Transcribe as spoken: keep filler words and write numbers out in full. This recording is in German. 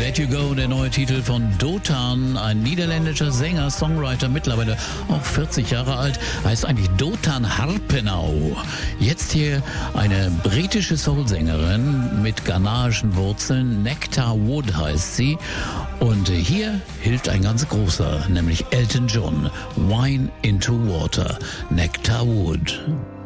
Let You Go, der neue Titel von Dotan, ein niederländischer Sänger, Songwriter, mittlerweile auch vierzig Jahre alt, heißt eigentlich Dotan Harpenau. Jetzt hier eine britische Soulsängerin mit ghanaischen Wurzeln, Nectar Wood heißt sie. Und hier hilft ein ganz großer, nämlich Elton John, Wine into Water, Nectar Wood.